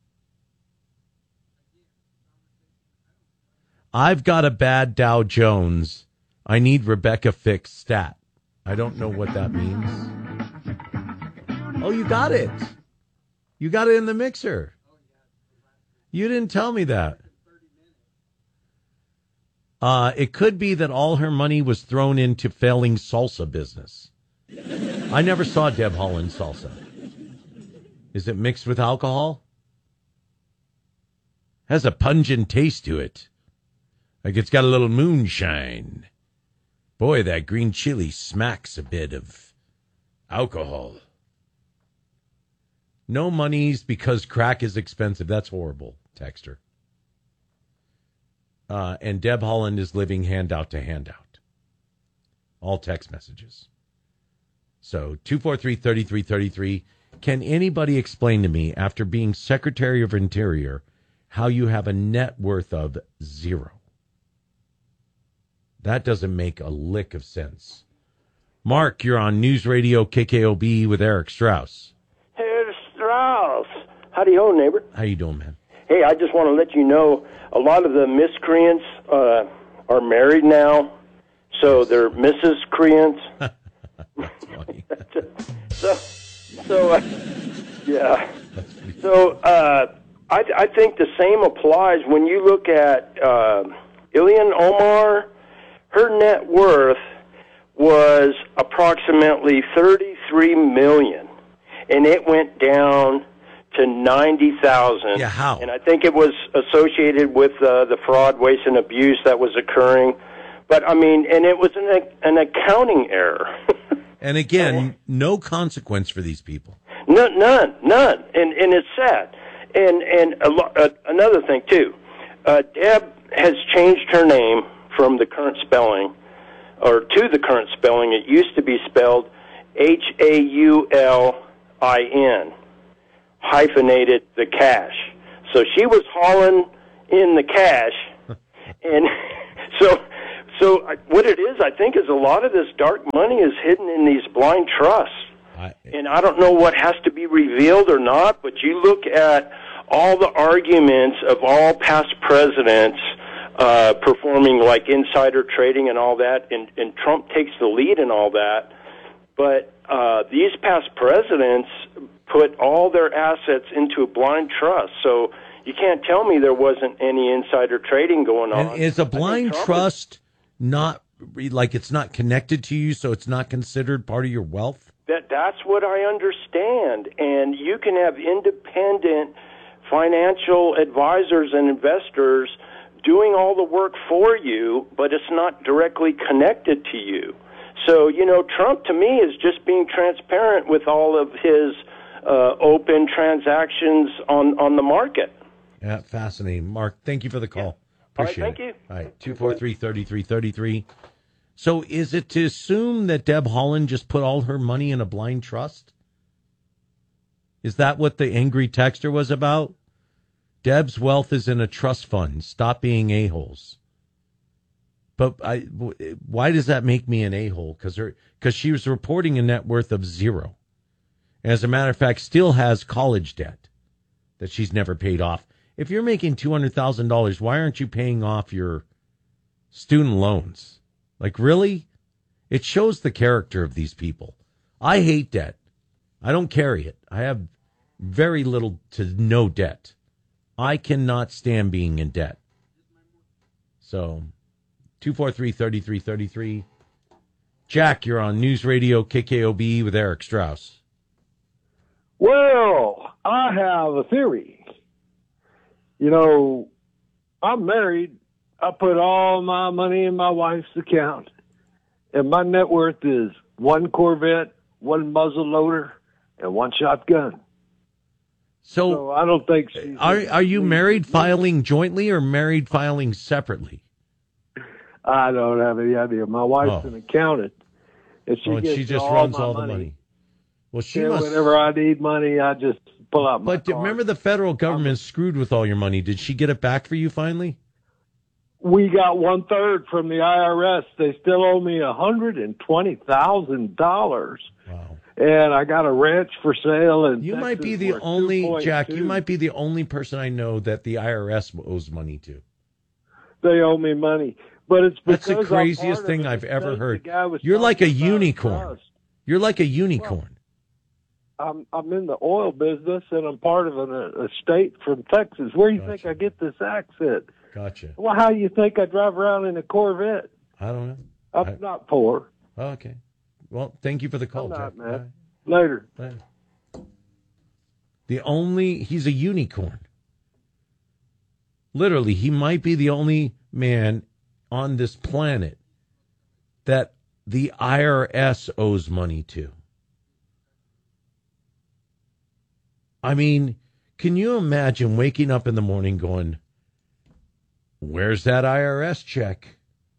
I've got a bad Dow Jones. I need Rebecca Fick's stat. I don't know what that means. Oh, you got it. You got it in the mixer. You didn't tell me that. It could be that all her money was thrown into failing salsa business. I never saw Deb Haaland salsa. Is it mixed with alcohol? Has a pungent taste to it. Like it's got a little moonshine. Boy, that green chili smacks a bit of alcohol. No monies because crack is expensive. That's horrible, texter. And Deb Haaland is living handout to handout. All text messages. So 243-3333. Can anybody explain to me, after being Secretary of Interior, how you have a net worth of zero? That doesn't make a lick of sense. Mark, you're on News Radio KKOB with Eric Strauss. Hey, Eric Strauss. Howdy ho, neighbor. How you doing, man? Hey, I just want to let you know a lot of the miscreants are married now, so they're Mrs. Creants. That's funny. Yeah. So I think the same applies when you look at Ilhan Omar. Her net worth was approximately $33 83 million, and it went down to 90,000. Yeah, how? And I think it was associated with the fraud, waste, and abuse that was occurring. But I mean, and it was an accounting error. And again, no consequence for these people. None. And it's sad. And another thing too, Deb has changed her name from the current spelling, or to the current spelling. It used to be spelled Haulin, hyphenated the cash. So she was hauling in the cash, and so what it is, I think, is a lot of this dark money is hidden in these blind trusts. And I don't know what has to be revealed or not, but you look at all the arguments of all past presidents performing like insider trading and all that, and Trump takes the lead in all that. But these past presidents put all their assets into a blind trust. So you can't tell me there wasn't any insider trading going on. And is a blind trust not, like, it's not connected to you, so it's not considered part of your wealth? That's what I understand. And you can have independent financial advisors and investors doing all the work for you, but it's not directly connected to you. So, you know, Trump, to me, is just being transparent with all of his open transactions on the market. Yeah, fascinating. Mark, thank you for the call. Appreciate all right, thank it. you. All right, 243-3333. So is it to assume that Deb Haaland just put all her money in a blind trust? Is that what the angry texter was about? Deb's wealth is in a trust fund. Stop being a-holes. But why does that make me an a-hole? Because she was reporting a net worth of zero. As a matter of fact, still has college debt that she's never paid off. If you're making $200,000, why aren't you paying off your student loans? Like, really? It shows the character of these people. I hate debt. I don't carry it. I have very little to no debt. I cannot stand being in debt. So, 243-3333. Jack, you're on News Radio KKOB with Eric Strauss. Well, I have a theory. You know, I'm married. I put all my money in my wife's account, and my net worth is one Corvette, one muzzle loader, and one shotgun. So I don't think she's... Are you married filing jointly or married filing separately? I don't have any idea. My wife's an accountant, and she just runs all the money. Well, she must... Whenever I need money, I just pull out my card. Remember, the federal government screwed with all your money. Did she get it back for you finally? We got 1/3 from the IRS. They still owe me $120,000. Wow. And I got a ranch for sale. And you might be the only, Jack, you might be the only person I know that the IRS owes money to. They owe me money. But it's because that's the craziest thing I've ever heard. You're like a unicorn. You're like a unicorn. Well, I'm in the oil business, and I'm part of a state from Texas. Where do you think I get this accent? Gotcha. Well, how do you think I drive around in a Corvette? I don't know. I'm not poor. Okay. Well, thank you for the call, Jack. Man. Later. He's a unicorn. Literally, he might be the only man on this planet that the IRS owes money to. I mean, can you imagine waking up in the morning going, where's that IRS check?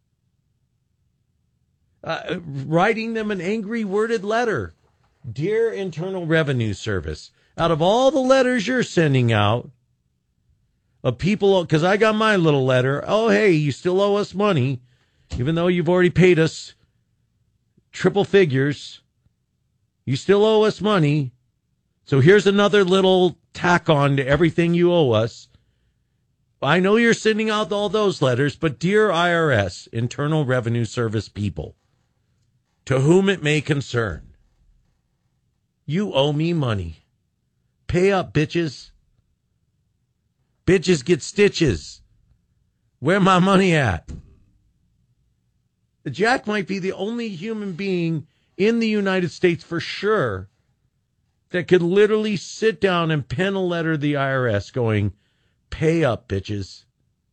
Writing them an angry worded letter. Dear Internal Revenue Service, out of all the letters you're sending out of people, because I got my little letter, oh, hey, you still owe us money, even though you've already paid us triple figures. You still owe us money. So here's another little tack on to everything you owe us. I know you're sending out all those letters, but dear IRS, Internal Revenue Service people, to whom it may concern, you owe me money. Pay up, bitches. Bitches get stitches. Where my money at? Jack might be the only human being in the United States for sure that could literally sit down and pen a letter to the IRS going, pay up, bitches.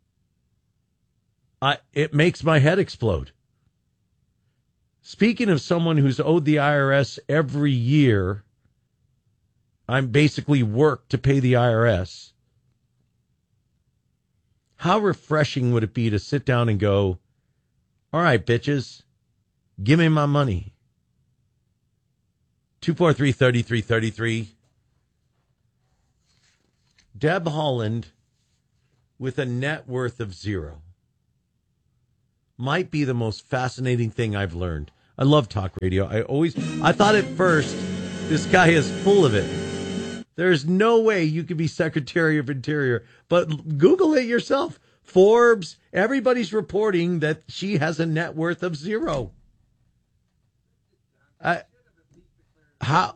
It makes my head explode. Speaking of someone who's owed the IRS every year, I'm basically worked to pay the IRS. How refreshing would it be to sit down and go, all right, bitches, give me my money. 243-3333. Deb Haaland with a net worth of 0 might be the most fascinating thing I've learned. I love talk radio. I thought at first this guy is full of it. There's no way you could be Secretary of Interior, but Google it yourself. Forbes, everybody's reporting that she has a net worth of 0. How?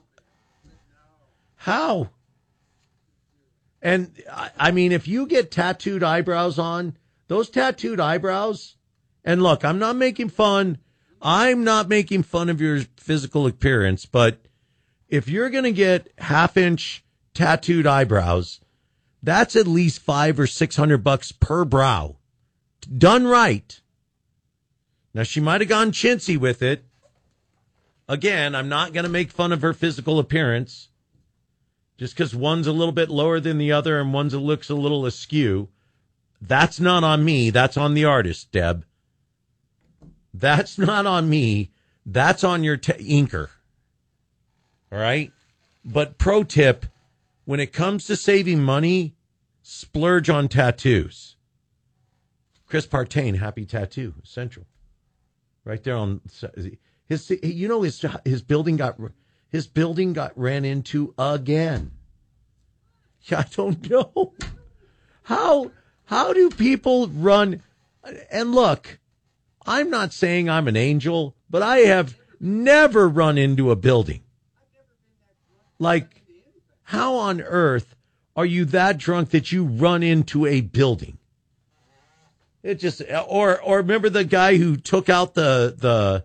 And I mean, if you get tattooed eyebrows on, those tattooed eyebrows, and look, I'm not making fun of your physical appearance, but if you're going to get half-inch tattooed eyebrows, that's at least $500 or $600 per brow. Done right. Now, she might have gone chintzy with it. Again, I'm not going to make fun of her physical appearance just because one's a little bit lower than the other and one's looks a little askew. That's not on me. That's on the artist, Deb. That's not on me. That's on your inker. All right? But pro tip, when it comes to saving money, splurge on tattoos. Chris Partain, Happy Tattoo Central. Right there on his building got ran into again. I don't know. How do people run? And look, I'm not saying I'm an angel, but I have never run into a building. Like, how on earth are you that drunk that you run into a building? It just, or remember the guy who took out the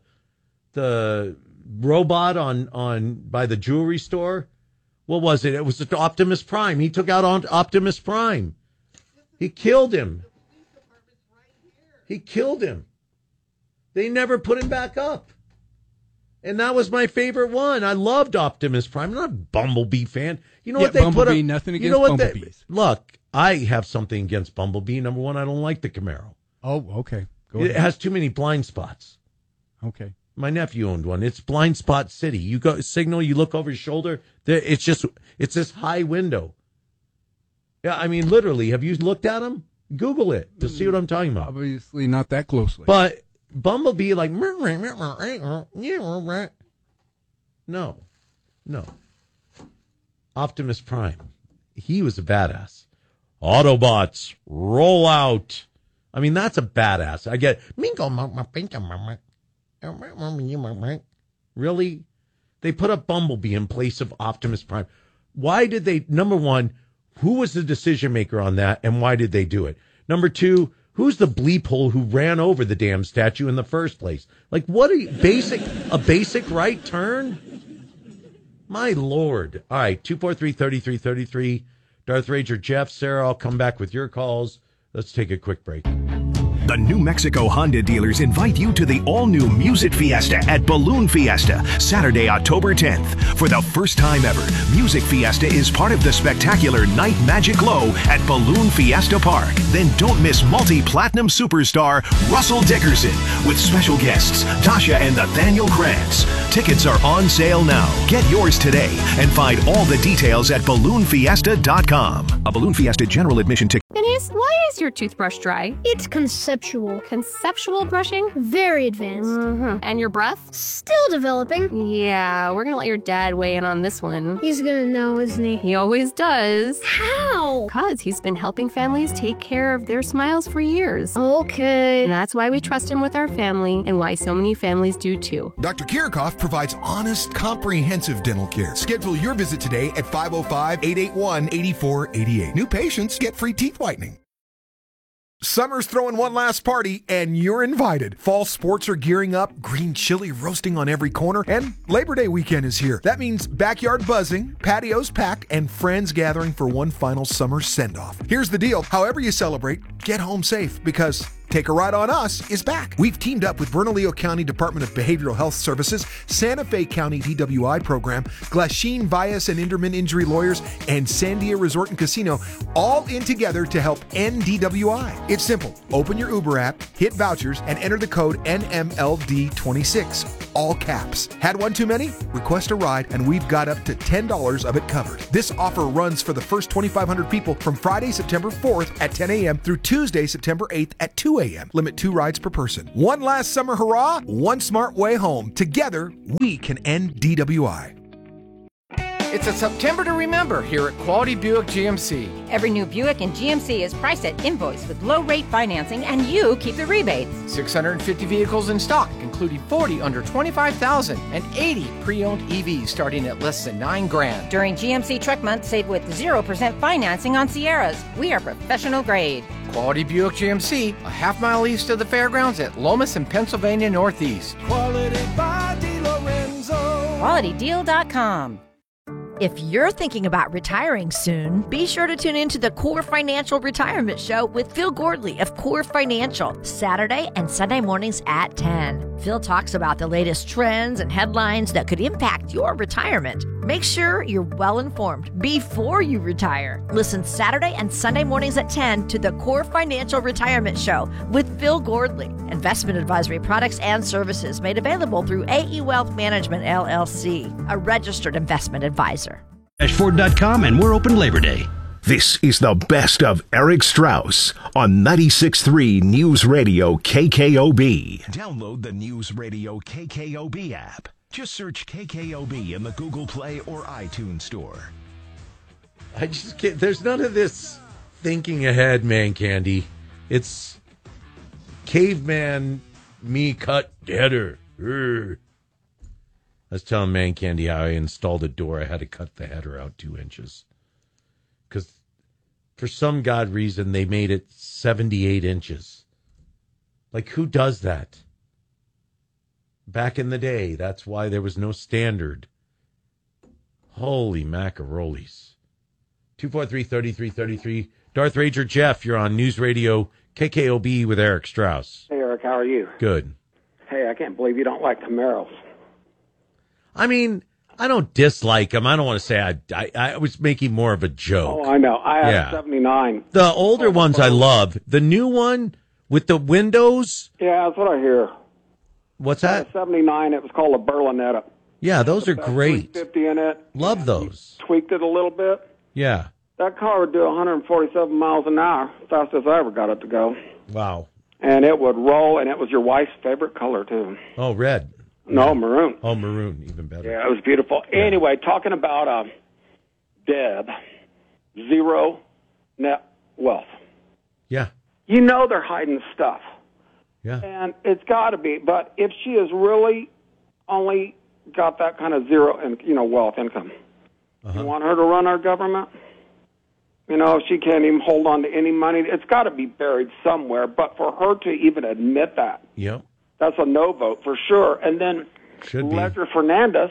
robot on by the jewelry store? What was it? It was Optimus Prime. He took out Optimus Prime. He killed him. They never put him back up. And that was my favorite one. I loved Optimus Prime. I'm not a Bumblebee fan. You know what they put up? Nothing against Bumblebees. Look, I have something against Bumblebee. Number one, I don't like the Camaro. Oh, okay. Go It ahead. has too many blind spots. Okay. My nephew owned one. It's blind spot city. You go signal, you look over your shoulder. It's this high window. Yeah, I mean, literally. Have you looked at them? Google it to see what I'm talking about. Obviously not that closely. But Bumblebee, like, no. Optimus Prime, he was a badass. Autobots, roll out. I mean, that's a badass. I get, really? They put up Bumblebee in place of Optimus Prime. Why did they, number one, who was the decision maker on that, and why did they do it? Number two, who's the bleep hole who ran over the damn statue in the first place? Like, what are you, a basic right turn? My Lord. All right, 243-3333. Darth Ranger Jeff, Sarah, I'll come back with your calls. Let's take a quick break. The New Mexico Honda dealers invite you to the all-new Music Fiesta at Balloon Fiesta, Saturday, October 10th. For the first time ever, Music Fiesta is part of the spectacular Night Magic Glow at Balloon Fiesta Park. Then don't miss multi-platinum superstar Russell Dickerson with special guests Tasha and Nathaniel Krantz. Tickets are on sale now. Get yours today and find all the details at balloonfiesta.com. A Balloon Fiesta general admission ticket. Denise, why is your toothbrush dry? It's conceptual. Conceptual brushing? Very advanced. Mm-hmm. And your breath? Still developing. Yeah, we're gonna let your dad weigh in on this one. He's gonna know, isn't he? He always does. How? Because he's been helping families take care of their smiles for years. Okay. And that's why we trust him with our family and why so many families do too. Dr. Kirchhoff provides honest, comprehensive dental care. Schedule your visit today at 505-881-8488. New patients get free teeth whitening. Summer's throwing one last party, and you're invited. Fall sports are gearing up, green chili roasting on every corner, and Labor Day weekend is here. That means backyard buzzing, patios packed, and friends gathering for one final summer send-off. Here's the deal. However you celebrate, get home safe, because Take a Ride on Us is back. We've teamed up with Bernalillo County Department of Behavioral Health Services, Santa Fe County DWI program, Glasheen Bias and Inderman Injury Lawyers, and Sandia Resort and Casino, all in together to help end DWI. It's simple. Open your Uber app, hit vouchers, and enter the code NMLD26. All caps. Had one too many? Request a ride, and we've got up to $10 of it covered. This offer runs for the first 2,500 people from Friday, September 4th at 10 a.m. through Tuesday, September 8th at 2 a.m. Limit 2 rides per person. One last summer hurrah, one smart way home. Together, we can end DWI. It's a September to remember here at Quality Buick GMC. Every new Buick in GMC is priced at invoice with low-rate financing, and you keep the rebates. 650 vehicles in stock, including 40 under $25,000 and 80 pre-owned EVs starting at less than $9,000. During GMC Truck Month, save with 0% financing on Sierras. We are professional grade. Quality Buick GMC, a half-mile east of the fairgrounds at Lomas and Pennsylvania Northeast. Quality by DeLorenzo. QualityDeal.com. If you're thinking about retiring soon, be sure to tune into the Core Financial Retirement Show with Phil Gordley of Core Financial, Saturday and Sunday mornings at 10. Phil talks about the latest trends and headlines that could impact your retirement. Make sure you're well informed before you retire. Listen Saturday and Sunday mornings at 10 to the Core Financial Retirement Show with Phil Gordley. Investment advisory products and services made available through AE Wealth Management, LLC, a registered investment advisor. Ford.com, and we're open Labor Day. This is the best of Eric Strauss on 96.3 News Radio KKOB. Download the News Radio KKOB app. Just search KKOB in the Google Play or iTunes Store. I just can't. There's none of this thinking ahead, man candy. It's caveman me cut header. I was telling Man Candy how I installed a door. I had to cut the header out 2 inches. Because for some god reason, they made it 78 inches. Like, who does that? Back in the day, that's why there was no standard. Holy macarolis. 243-3333. Darth Rager Jeff, you're on News Radio KKOB with Eric Strauss. Hey, Eric, how are you? Good. Hey, I can't believe you don't like Camaros. I mean, I don't dislike them. I don't want to say I was making more of a joke. Oh, I know. I have 79. The older ones I love. The new one with the windows. Yeah, that's what I hear. What's that? 79. It was called a Berlinetta. Yeah, those are great. 350 in it. Love those. Tweaked it a little bit. Yeah. That car would do 147 miles an hour, fastest I ever got it to go. Wow. And it would roll, and it was your wife's favorite color, too. Oh, red. No, maroon. Oh, maroon, even better. Yeah, it was beautiful. Yeah. Anyway, talking about Deb, zero net wealth. Yeah. You know they're hiding stuff. Yeah. And it's got to be. But if she has really only got that kind of zero, wealth income, you want her to run our government? If she can't even hold on to any money, it's got to be buried somewhere. But for her to even admit that. Yep. That's a no vote for sure. And then Ledger Fernandez,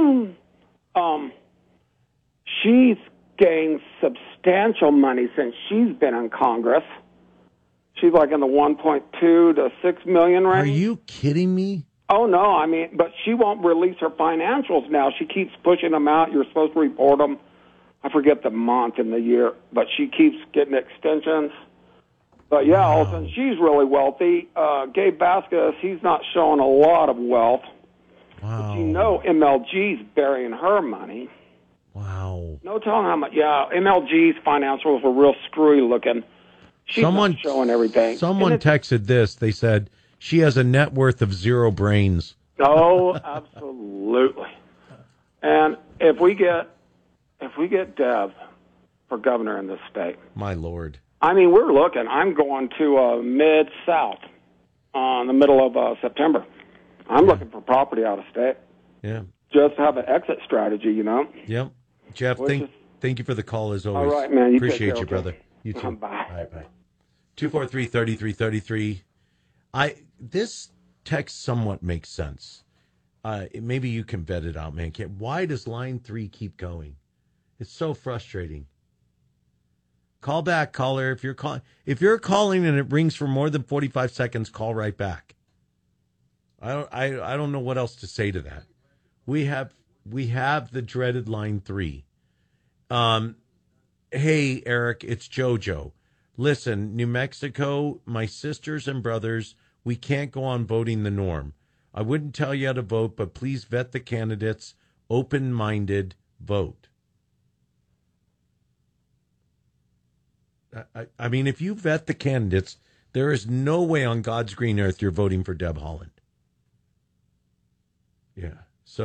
she's gained substantial money since she's been in Congress. She's like in the 1.2 to 6 million range. Are you kidding me? Oh, no. I mean, but she won't release her financials now. She keeps pushing them out. You're supposed to report them. I forget the month and the year, but she keeps getting extensions. But, yeah, all of a sudden, she's really wealthy. Gabe Vasquez, he's not showing a lot of wealth. Wow. But MLG's burying her money. Wow. No telling how much. Yeah, MLG's financials were real screwy looking. She's not showing everything. Someone texted this. They said she has a net worth of 0 brains. Oh, absolutely. And if we get Deb for governor in this state. My Lord. I mean, we're looking. I'm going to Mid-South in the middle of September. I'm looking for property out of state. Yeah. Just have an exit strategy, Yep. Jeff, thank you for the call as always. All right, man. You appreciate you, okay? brother. You too. Bye. All right, bye. 243-3333. This text somewhat makes sense. Maybe you can vet it out, man. Why does line 3 keep going? It's so frustrating. Call back, caller. If you're calling and it rings for more than 45 seconds, call right back. I don't know what else to say to that. We have the dreaded line 3. Hey, Eric, it's JoJo. Listen, New Mexico, my sisters and brothers, we can't go on voting the norm. I wouldn't tell you how to vote, but please vet the candidates. Open-minded, vote. I mean, if you vet the candidates, there is no way on God's green earth you're voting for Deb Haaland. Yeah.